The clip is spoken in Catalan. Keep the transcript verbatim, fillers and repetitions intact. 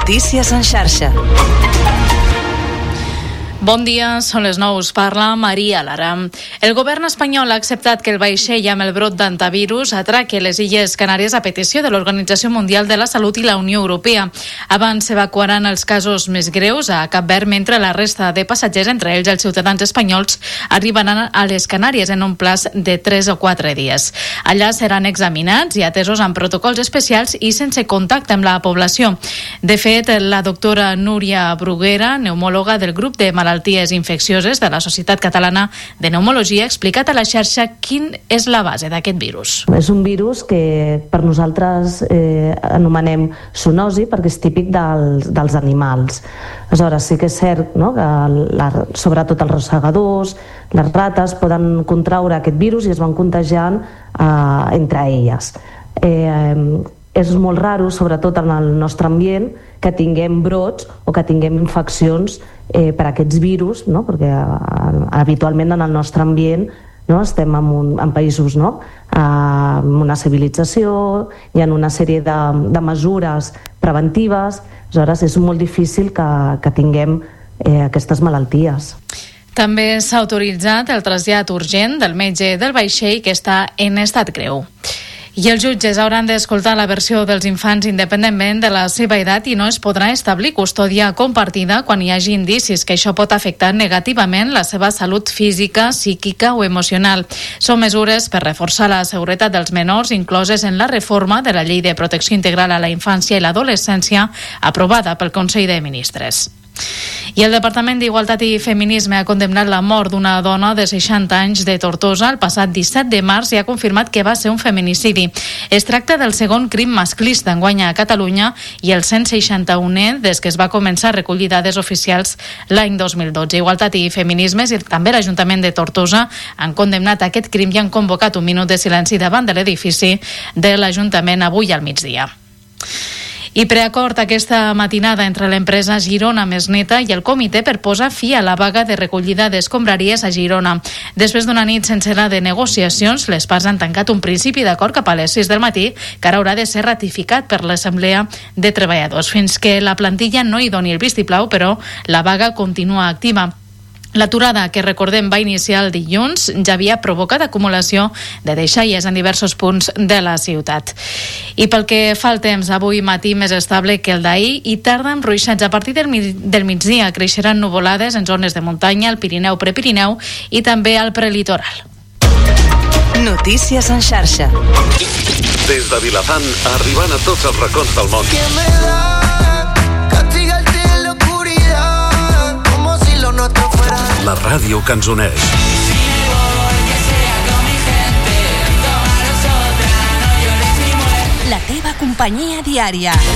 Notícies en xarxa. Bon dia, són les nou, us parla Maria Lara. El govern espanyol ha acceptat que el vaixell amb el brot d'antivirus atraque les Illes Canàries a petició de l'Organització Mundial de la Salut i la Unió Europea. Abans s'evacuaran els casos més greus a Cap Verd, mentre la resta de passatgers, entre ells els ciutadans espanyols, arribaran a les Canàries en un plaç de tres o quatre dies. Allà seran examinats i atesos amb protocols especials i sense contacte amb la població. De fet, la doctora Núria Bruguera, pneumòloga del grup de malalties infeccioses de la Societat Catalana de Pneumologia, ha explicat a la xarxa quin és la base d'aquest virus. És un virus que per nosaltres eh, anomenem zoonosi perquè és típic dels, dels animals. Aleshores, sí que és cert, no?, que la, sobretot els rosegadors, les rates poden contraure aquest virus i es van contagiant eh, entre elles. Eh, és molt raro, sobretot en el nostre ambient, que tinguem brots o que tinguem infeccions eh, per aquests virus, no? Perquè eh, habitualment en el nostre ambient, no, estem en, un, en països, no, eh, amb una civilització, hi ha una sèrie de, de mesures preventives, aleshores és molt difícil que, que tinguem eh, aquestes malalties. També s'ha autoritzat el trasllat urgent del metge del vaixell que està en estat greu. I els jutges hauran d'escoltar la versió dels infants independentment de la seva edat i no es podrà establir custòdia compartida quan hi hagi indicis que això pot afectar negativament la seva salut física, psíquica o emocional. Són mesures per reforçar la seguretat dels menors incloses en la reforma de la Llei de Protecció Integral a la Infància i l'Adolescència aprovada pel Consell de Ministres. I el Departament d'Igualtat i Feminisme ha condemnat la mort d'una dona de seixanta anys de Tortosa el passat disset de març i ha confirmat que va ser un feminicidi. Es tracta del segon crim masclista enguany a Catalunya i el cent seixanta-unè des que es va començar a recollir dades oficials l'any dos mil dotze. Igualtat i Feminismes i també l'Ajuntament de Tortosa han condemnat aquest crim i han convocat un minut de silenci davant de l'edifici de l'Ajuntament avui al migdia. I preacord aquesta matinada entre l'empresa Girona Més Neta i el comitè per posar fi a la vaga de recollida d'escombraries a Girona. Després d'una nit sencera de negociacions, les parts han tancat un principi d'acord cap a les sis del matí, que ara haurà de ser ratificat per l'Assemblea de Treballadors. Fins que la plantilla no hi doni el vistiplau, però la vaga continua activa. L'aturada, que recordem va iniciar el dilluns, ja havia provocat acumulació de deixalles en diversos punts de la ciutat. I pel que fa al temps, avui matí més estable que el d'ahir i tarda amb ruixats. A partir del, del migdia creixeran nuvolades en zones de muntanya, al Pirineu, Prepirineu i també al prelitoral. Notícies en xarxa. Des de Vilafant, arribant a tots els racons del món. La ràdio que ens uneix. La teva companyia diària.